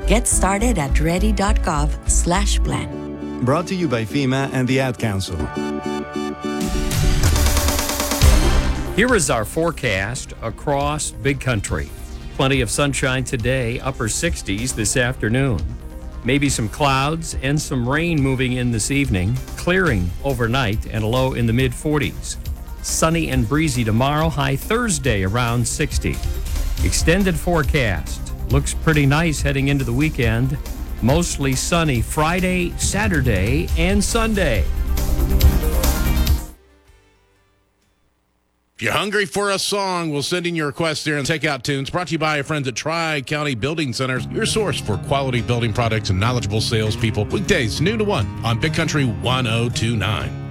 Get started at ready.gov/plan. Brought to you by FEMA and the Ad Council. Here is our forecast across Big Country. Plenty of sunshine today, upper 60s this afternoon. Maybe some clouds and some rain moving in this evening, clearing overnight and a low in the mid-40s. Sunny and breezy tomorrow, high Thursday around 60. Extended forecast. Looks pretty nice heading into the weekend. Mostly sunny Friday, Saturday, and Sunday. If you're hungry for a song, we'll send in your requests there and take out tunes. Brought to you by our friends at Tri-County Building Centers, your source for quality building products and knowledgeable salespeople. Weekdays, noon to 1 on Big Country 1029.